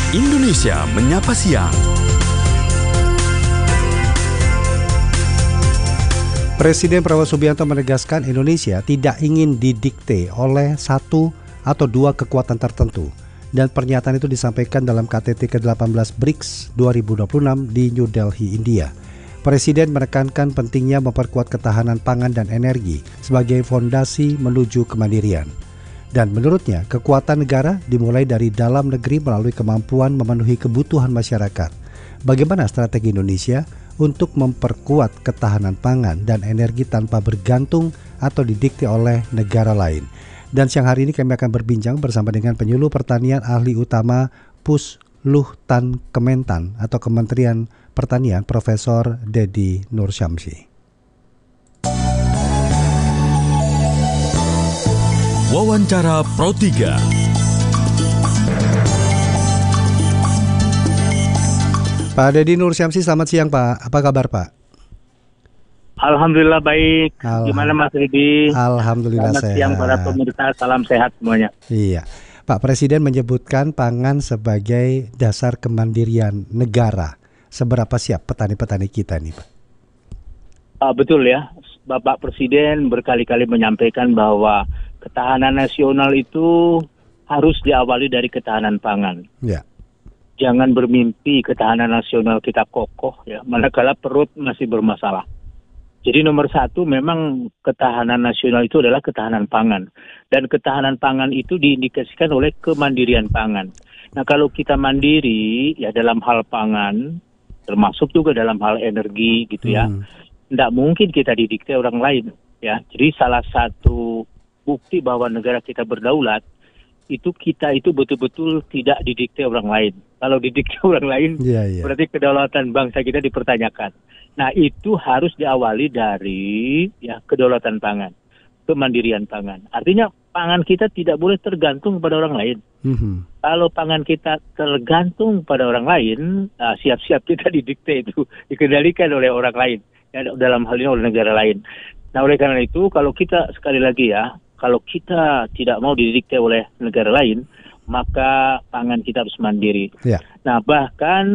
Indonesia Menyapa Siang. Presiden Prabowo Subianto menegaskan Indonesia tidak ingin didikte oleh satu atau dua kekuatan tertentu. Dan pernyataan itu disampaikan dalam KTT ke-18 BRICS 2026 di New Delhi, India. Presiden menekankan pentingnya memperkuat ketahanan pangan dan energi sebagai fondasi menuju kemandirian. Dan menurutnya, kekuatan negara dimulai dari dalam negeri melalui kemampuan memenuhi kebutuhan masyarakat. Bagaimana strategi Indonesia untuk memperkuat ketahanan pangan dan energi tanpa bergantung atau didikte oleh negara lain? Dan siang hari ini kami akan berbincang bersama dengan penyuluh pertanian ahli utama Pusluhtan Kementan atau Kementerian Pertanian, Profesor Deddy Nursyamsi. Wawancara Pro 3. Pak Deddy Nursyamsi, selamat siang Pak. Apa kabar Pak? Alhamdulillah baik. Gimana Mas Ridi? Alhamdulillah selamat sehat. siang para pemirsa, salam sehat semuanya. Iya, Pak Presiden menyebutkan pangan sebagai dasar kemandirian negara. Seberapa siap petani-petani kita nih Pak? Betul ya, Bapak Presiden berkali-kali menyampaikan bahwa ketahanan nasional itu harus diawali dari ketahanan pangan. Ya. Jangan bermimpi ketahanan nasional kita kokoh ya, manakala perut masih bermasalah. Jadi nomor satu memang ketahanan nasional itu adalah ketahanan pangan. Dan ketahanan pangan itu diindikasikan oleh kemandirian pangan. Nah kalau kita mandiri ya dalam hal pangan, termasuk juga dalam hal energi gitu ya, tidak mungkin kita didikte orang lain ya. Jadi salah satu bukti bahwa negara kita berdaulat, itu kita itu betul-betul tidak didikte orang lain. Kalau didikte orang lain, berarti kedaulatan bangsa kita dipertanyakan. Nah itu harus diawali dari ya kedaulatan pangan, kemandirian pangan. Artinya pangan kita tidak boleh tergantung pada orang lain. Kalau pangan kita tergantung pada orang lain, siap-siap kita didikte itu, dikendalikan oleh orang lain, ya, dalam hal ini oleh negara lain. Nah oleh karena itu kalau kita sekali lagi ya, kalau kita tidak mau didikte oleh negara lain, maka pangan kita harus mandiri. Ya. Nah bahkan